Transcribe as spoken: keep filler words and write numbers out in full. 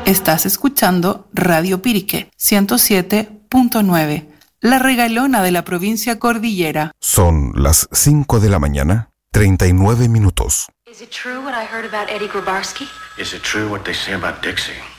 Estás escuchando Radio Pirique ciento siete punto nueve, la regalona de la provincia cordillera. Son las cinco de la mañana, treinta y nueve minutos. Is it true what I heard about Eddie Grabarsky? Is it true what they say about Dixie?